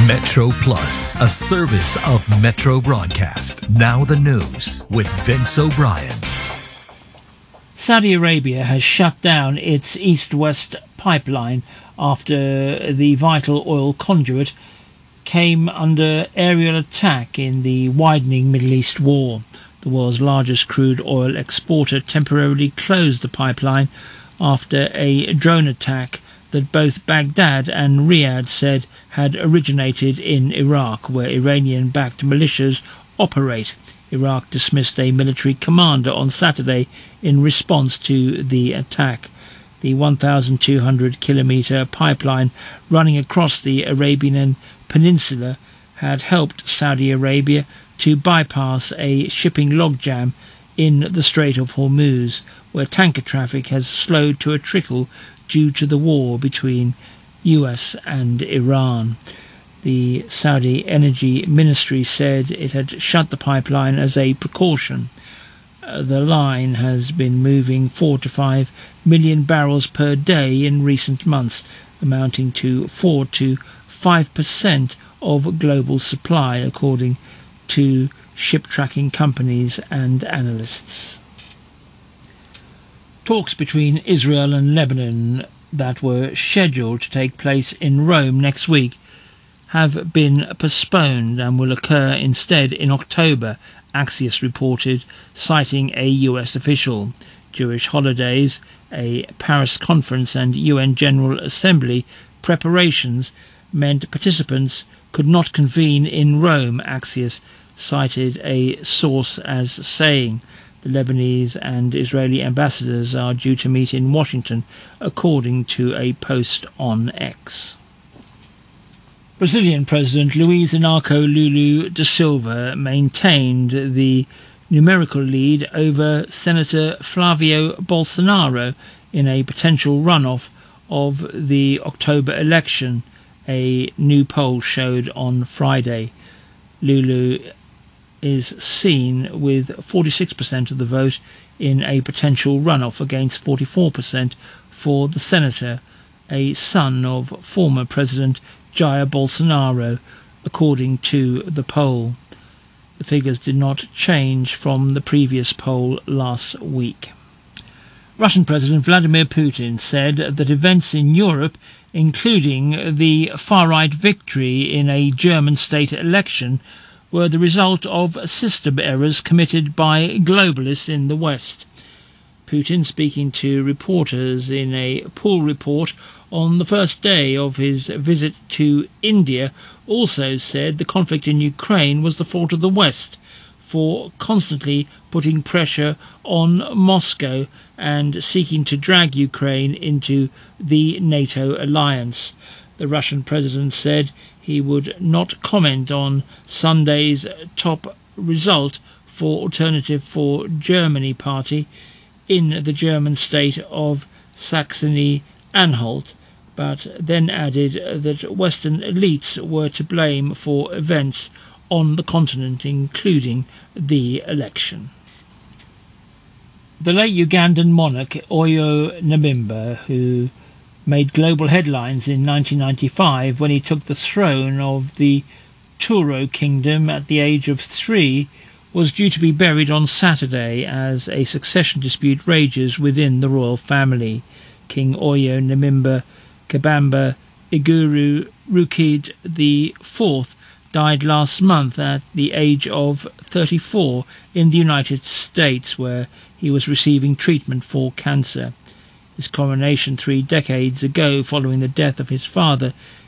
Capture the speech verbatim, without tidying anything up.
Metro Plus, a service of Metro Broadcast. Now the news with Vince O'Brien. Saudi Arabia has shut down its east-west pipeline after the vital oil conduit came under aerial attack in the widening Middle East war. The world's largest crude oil exporter temporarily closed the pipeline after a drone attack that both Baghdad and Riyadh said had originated in Iraq, where Iranian-backed militias operate. Iraq dismissed a military commander on Saturday in response to the attack. The one thousand two hundred kilometre pipeline running across the Arabian Peninsula had helped Saudi Arabia to bypass a shipping logjam in the Strait of Hormuz, where tanker traffic has slowed to a trickle due to the war between U S and Iran. The Saudi Energy Ministry said it had shut the pipeline as a precaution. Uh, the line has been moving four to five million barrels per day in recent months, amounting to four to five percent of global supply, according to ship tracking companies and analysts. Talks between Israel and Lebanon that were scheduled to take place in Rome next week have been postponed and will occur instead in October, Axios reported, citing a U S official. Jewish holidays, a Paris conference and U N General Assembly preparations meant participants could not convene in Rome, Axios cited a source as saying. The Lebanese and Israeli ambassadors are due to meet in Washington, according to a post on X. Brazilian President Luiz Inácio Lula da Silva maintained the numerical lead over Senator Flávio Bolsonaro in a potential runoff of the October election, a new poll showed on Friday. Lula is seen with forty-six percent of the vote in a potential runoff against forty-four percent for the senator, a son of former President Jair Bolsonaro, according to the poll. The figures did not change from the previous poll last week. Russian President Vladimir Putin said that events in Europe, including the far-right victory in a German state election, were the result of system errors committed by globalists in the West. Putin, speaking to reporters in a pool report on the first day of his visit to India, also said the conflict in Ukraine was the fault of the West for constantly putting pressure on Moscow and seeking to drag Ukraine into the NATO alliance. The Russian president said he would not comment on Sunday's top result for Alternative for Germany party in the German state of Saxony-Anhalt, but then added that Western elites were to blame for events on the continent, including the election. The late Ugandan monarch Oyo Namimba, who made global headlines in nineteen ninety-five when he took the throne of the Turo Kingdom at the age of three, was due to be buried on Saturday as a succession dispute rages within the royal family. King Oyo Namimba Kabamba Iguru Rukid the Fourth died last month at the age of thirty-four in the United States, where he was receiving treatment for cancer. His coronation three decades ago, following the death of his father,